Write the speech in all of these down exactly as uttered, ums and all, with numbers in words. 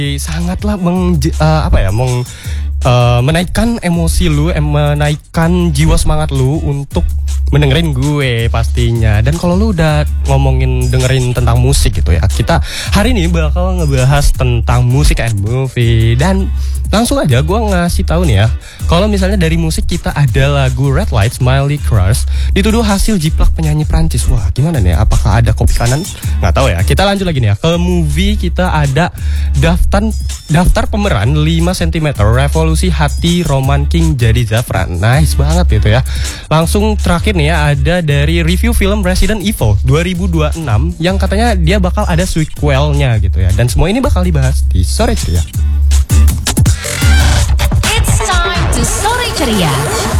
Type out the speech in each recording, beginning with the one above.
Sangatlah meng, uh, apa ya meng, uh, menaikkan emosi lu, em, menaikkan jiwa semangat lu untuk mendengerin gue pastinya. Dan kalau lu udah ngomongin dengerin tentang musik gitu ya, kita hari ini bakal ngebahas tentang musik and movie. Dan langsung aja gue ngasih tahu nih ya, kalau misalnya dari musik kita ada lagu Red Lights Miley Cyrus dituduh hasil jiplak penyanyi Prancis. Wah gimana nih, apakah ada kopi kanan? Nggak tahu ya. Kita lanjut lagi nih ya, ke movie kita ada daftar daftar pemeran lima sentimeter Revolusi Hati Roman King jadi Zafran. Nice banget itu ya. Langsung terakhir nih ya, ada dari review film Resident Evil dua ribu dua puluh enam yang katanya dia bakal ada sequelnya gitu ya. Dan semua ini bakal dibahas di Sore Ceria. It's time to Sore Ceria.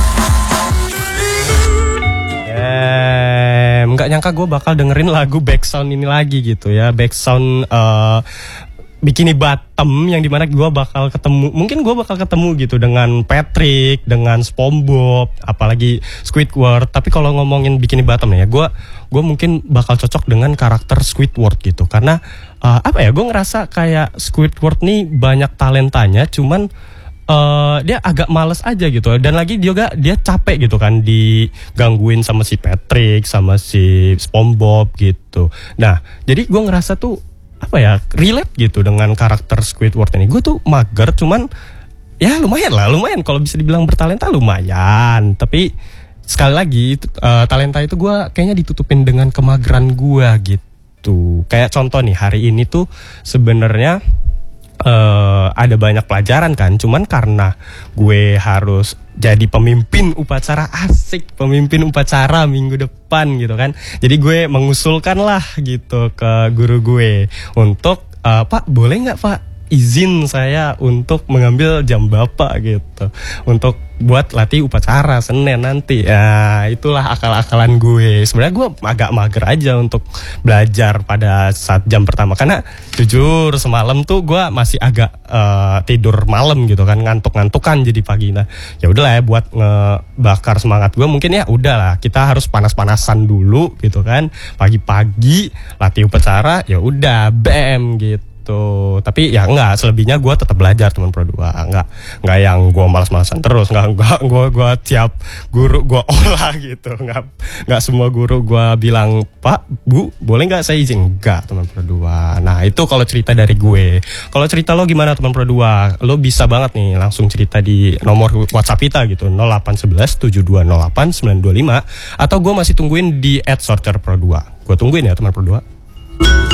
Yeah, nggak nyangka gue bakal dengerin lagu backsound ini lagi gitu ya. Backsound uh, Bikini Bottom yang dimana gue bakal ketemu, mungkin gue bakal ketemu gitu dengan Patrick, dengan SpongeBob, apalagi Squidward. Tapi kalau ngomongin Bikini Bottom nih ya, gue gue mungkin bakal cocok dengan karakter Squidward gitu, karena uh, apa ya, gue ngerasa kayak Squidward nih banyak talentanya, cuman Uh, dia agak males aja gitu. Dan lagi juga dia capek gitu kan, digangguin sama si Patrick, sama si SpongeBob gitu. Nah jadi gue ngerasa tuh apa ya, relate gitu dengan karakter Squidward ini. Gue tuh mager, cuman ya lumayan lah, lumayan kalau bisa dibilang bertalenta lumayan. Tapi sekali lagi uh, talenta itu gue kayaknya ditutupin dengan kemageran gue gitu. Kayak contoh nih, hari ini tuh sebenarnya Uh, ada banyak pelajaran kan, cuman karena gue harus jadi pemimpin upacara, asik pemimpin upacara minggu depan gitu kan, jadi gue mengusulkan lah gitu ke guru gue untuk uh, Pak boleh nggak Pak izin saya untuk mengambil jam bapak gitu, untuk buat latih upacara Senin nanti. Ya itulah akal-akalan gue. Sebenarnya gue agak mager aja untuk belajar pada saat jam pertama, karena jujur semalam tuh gue masih agak uh, tidur malam gitu kan, ngantuk-ngantukan jadi pagi. Nah ya udahlah ya, buat ngebakar semangat gue mungkin ya udahlah, kita harus panas-panasan dulu gitu kan, pagi-pagi latih upacara, ya udah bam gitu. Tuh, tapi ya enggak, selebihnya gue tetap belajar teman Pro dua, enggak enggak yang gue malas-malasan terus, enggak enggak gue gue tiap guru gue olah gitu, enggak enggak semua guru gue bilang Pak Bu boleh nggak saya izin, enggak teman Pro dua. Nah itu kalau cerita dari gue. Kalau cerita lo gimana teman Pro dua? Lo bisa banget nih langsung cerita di nomor WhatsApp kita gitu, nol delapan satu satu tujuh dua nol delapan sembilan dua lima, atau gue masih tungguin di et sorcer pro dua. Gue tungguin ya teman Pro dua.